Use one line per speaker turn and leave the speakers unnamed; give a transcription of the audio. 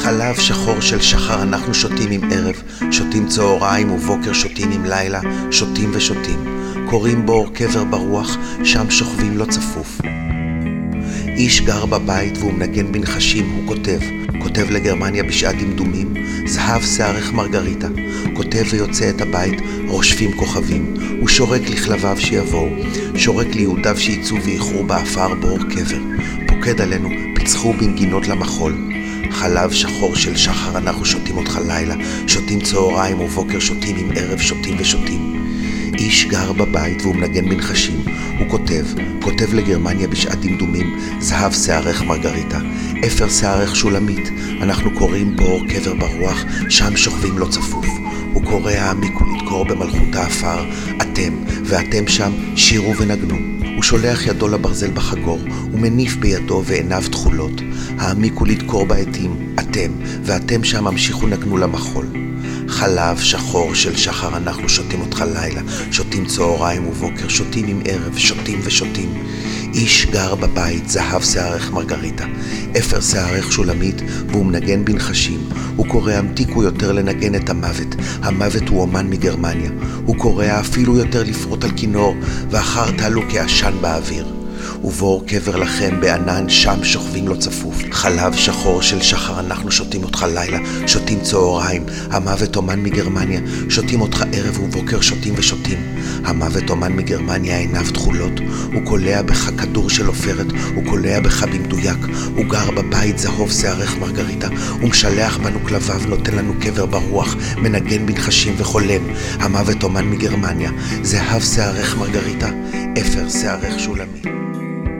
חלב שחור של שחר אנחנו שותים עם ערב, שותים צהריים ובוקר, שותים עם לילה, שותים ושותים. קוראים בור קבר ברוח, שם שוכבים לו צפוף. איש גר בבית והוא מנגן בנחשים, הוא כותב לגרמניה בשעת דמדומים, זהב שערך מרגריטה. כותב ויוצא את הבית, רושפים כוכבים. הוא שורק לכלביו שיבואו, שורק ליהודיו שיצאו ויחרו באפר בור קבר. פוקד עלינו, פיצחו בנגינות למחול. חלב שחור של שחר אנחנו שותים אותך לילה, שותים צהריים ובוקר, שותים עם ערב, שותים ושותים. איש גר בבית והוא מנגן בנחשים, הוא כותב לגרמניה בשעת דמדומים, זהב שערך מרגריטה, אפר שערך שולמית, אנחנו קוראים בור קבר ברוח, שם שוכבים לו צפוף. הוא קורא העמיקו לדקור במלכות האפר, אתם, ואתם שם שירו ונגנו. הוא שולח ידו לברזל בחגור, הוא מניף בידו ועיניו תחולות. העמיקו לדקור בעתים, אתם, ואתם שם המשיכו נגנו למחול. חלב שחור של שחר אנחנו שותים אותך לילה, שותים צהריים ובוקר, שותים עם ערב, שותים ושותים. איש גר בבית, זהב שערך מרגריטה, אפר שערך שולמית, והוא מנגן בנחשים. הוא קורא המתיקו יותר לנגן את המוות, המוות הוא אומן מגרמניה. הוא קורא אפילו יותר לפרוט על כינור, ואחר תעלו כעשן באוויר. ובור קבר לכם בענן, שם שוכבים לו צפוף. חלב שחור של שחר אנחנו שותים אותך לילה, שותים צהריים, המוות אומן מגרמניה, שותים אותך ערב ובוקר, שותים ושותים. המוות אומן מגרמניה, עיניו תחולות, הוא קולע בך כדור של עופרת, הוא קולע בך במדויק. הוא גר בבית, זהוב שערך מרגריטה, הוא משלח בנו כלביו, נותן לנו קבר ברוח, מנגן בנחשים וחולם. המוות אומן מגרמניה, זהב שערך מרגריטה, אפר שערך שולמית.